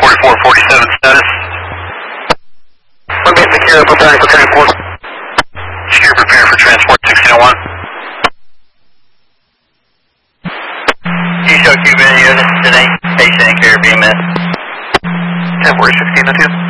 4447 status. One base secure, preparing for transport. Secure, preparing for transport 1601. You show Cuban units today, station and Caribbean, man. 10-4, 1602.